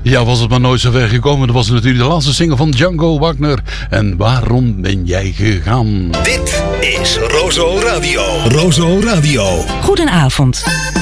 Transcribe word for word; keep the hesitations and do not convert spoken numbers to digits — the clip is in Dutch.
Ja, was het maar nooit zo ver gekomen. Dat was natuurlijk de laatste single van Django Wagner. En waarom ben jij gegaan? Dit is Rozo Radio. Rozo Radio. Goedenavond.